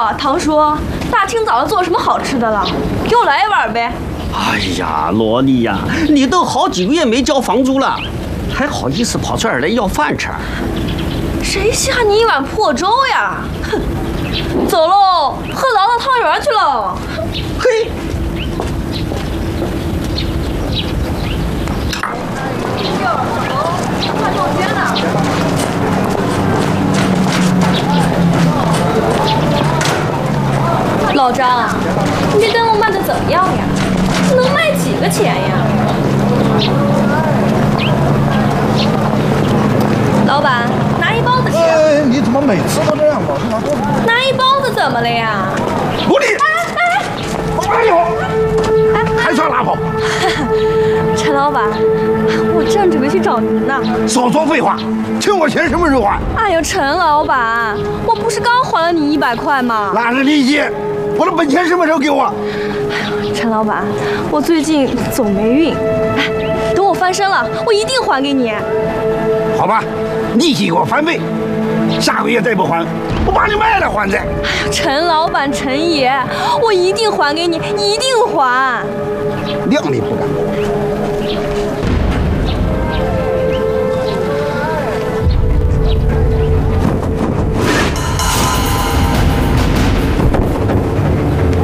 堂叔，大清早的做什么好吃的了？给我来一碗呗。 哎呀，萝莉呀，你都好几个月没交房租了，还好意思跑这儿来要饭吃？ 谁下你一碗破粥呀？哼！走喽，喝醪糟汤圆去喽。 嘿。 老张，你这灯笼卖的怎么样呀？能卖几个钱呀？老板，拿一包子吃。 哎，你怎么每次都这样老是拿包子？ 拿一包子怎么了呀？ 萝莉！哎呦！还算拉跑？ 陈老板，我正准备去找您呢。 少说废话，欠我钱什么时候还？ 哎呦，陈老板，我不是刚还了你100块吗？ 那是利息，我的本钱什么时候给我？ 陈老板，我最近总没运，哎，等我翻身了，我一定还给你。 好吧，利息给我翻倍，下个月再不还，我把你卖了还债。 哎呀，陈老板、陈爷，我一定还给你，一定还。 谅你不敢。